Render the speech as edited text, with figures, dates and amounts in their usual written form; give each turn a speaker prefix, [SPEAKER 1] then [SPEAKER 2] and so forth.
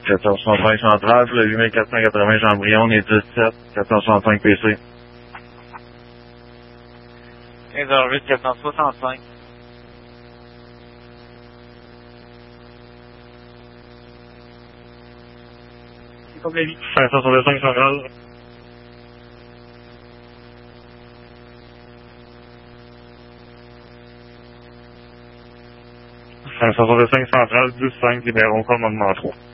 [SPEAKER 1] 1465 centrale, le 8480 Jean-Brion, et 17, 465 PC.
[SPEAKER 2] 15h08, 465.
[SPEAKER 3] C'est comme la vie.
[SPEAKER 1] 565 centrale. 565 centrale, 12-5, libérons commandement 3.